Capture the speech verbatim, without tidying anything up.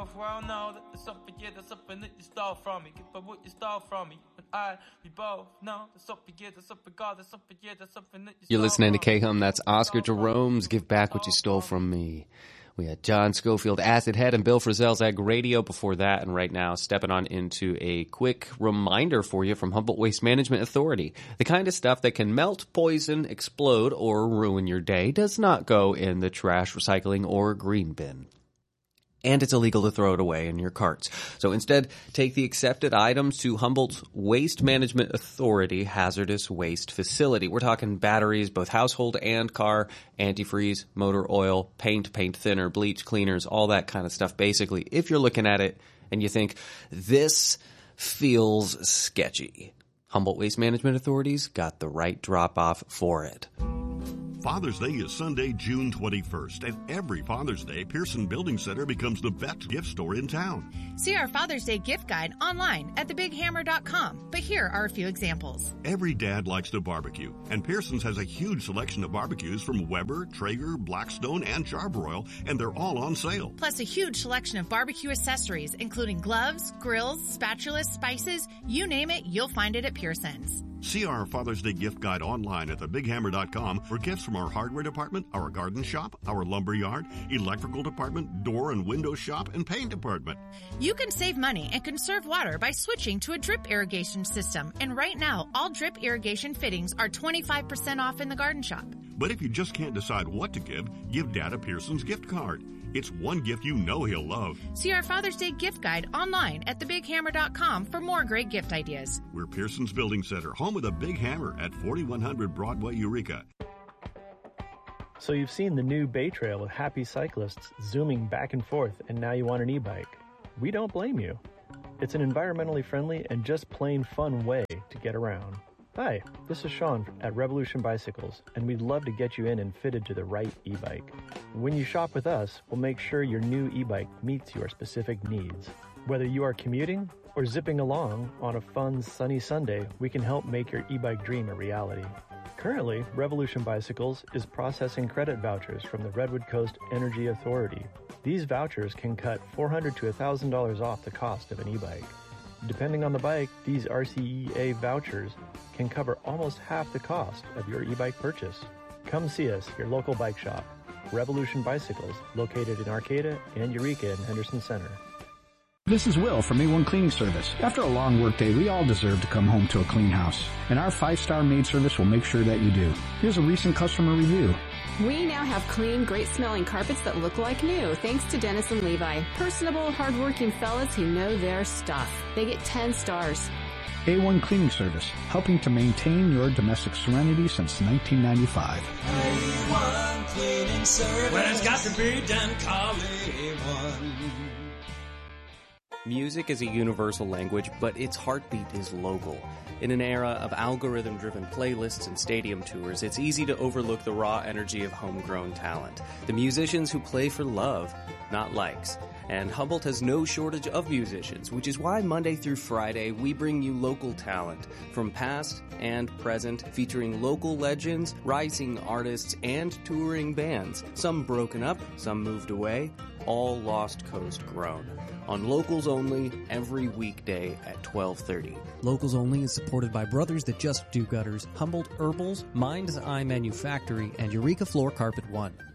both well know that there's something, yeah, there's something that you stole from me. Give up what you stole from me. And I, we both know there's something, yeah, there's something, God, there's something, yeah, there's something that you You're stole listening to from me. K-Hum. That's Oscar Jerome's Give Back What You Stole From Me. We had John Schofield, Acid Head, and Bill Frisell's Egg Radio before that. And right now, stepping on into a quick reminder for you from Humboldt Waste Management Authority. The kind of stuff that can melt, poison, explode, or ruin your day does not go in the trash, recycling, or green bin. And it's illegal to throw it away in your carts. So instead, take the accepted items to Humboldt's Waste Management Authority Hazardous Waste Facility. We're talking batteries, both household and car, antifreeze, motor oil, paint, paint thinner, bleach, cleaners, all that kind of stuff. Basically, if you're looking at it and you think, this feels sketchy, Humboldt Waste Management Authority's got the right drop-off for it. Father's Day is Sunday, June twenty-first, and every Father's Day, Pearson Building Center becomes the best gift store in town. See our Father's Day gift guide online at the big hammer dot com, but here are a few examples. Every dad likes to barbecue, and Pearson's has a huge selection of barbecues from Weber, Traeger, Blackstone, and Charbroil, and they're all on sale. Plus a huge selection of barbecue accessories, including gloves, grills, spatulas, spices, you name it, you'll find it at Pearson's. See our Father's Day gift guide online at the big hammer dot com for gifts from our hardware department, our garden shop, our lumber yard, electrical department, door and window shop, and paint department. You can save money and conserve water by switching to a drip irrigation system. And right now, all drip irrigation fittings are twenty-five percent off in the garden shop. But if you just can't decide what to give, give Dad a Pearson's gift card. It's one gift you know he'll love. See our Father's Day gift guide online at the big hammer dot com for more great gift ideas. We're Pearson's Building Center, home of the Big Hammer at forty-one hundred Broadway, Eureka. So you've seen the new Bay Trail with happy cyclists zooming back and forth, and now you want an e-bike. We don't blame you. It's an environmentally friendly and just plain fun way to get around. Hi, this is Sean at Revolution Bicycles, and we'd love to get you in and fitted to the right e-bike. When you shop with us, we'll make sure your new e-bike meets your specific needs. Whether you are commuting or zipping along on a fun, sunny Sunday, we can help make your e-bike dream a reality. Currently, Revolution Bicycles is processing credit vouchers from the Redwood Coast Energy Authority. These vouchers can cut four hundred dollars to one thousand dollars off the cost of an e-bike. Depending on the bike, these R C E A vouchers can cover almost half the cost of your e-bike purchase. Come see us, your local bike shop, Revolution Bicycles, located in Arcata and Eureka in Henderson Center. This is Will from A one Cleaning Service. After a long workday, we all deserve to come home to a clean house, and our five-star maid service will make sure that you do. Here's a recent customer review. We now have clean, great-smelling carpets that look like new, thanks to Dennis and Levi. Personable, hard-working fellas who know their stuff. They get ten stars. A one Cleaning Service, helping to maintain your domestic serenity since nineteen ninety-five. A one Cleaning Service. When it's got to be done, call A one. Music is a universal language, but its heartbeat is local. In an era of algorithm-driven playlists and stadium tours, it's easy to overlook the raw energy of homegrown talent. The musicians who play for love, not likes. And Humboldt has no shortage of musicians, which is why Monday through Friday we bring you local talent from past and present, featuring local legends, rising artists, and touring bands. Some broken up, some moved away, all Lost Coast grown. On Locals Only, every weekday at twelve thirty. Locals Only is supported by Brothers That Just Do Gutters, Humboldt Herbals, Mind's Eye Manufactory, and Eureka Floor Carpet One.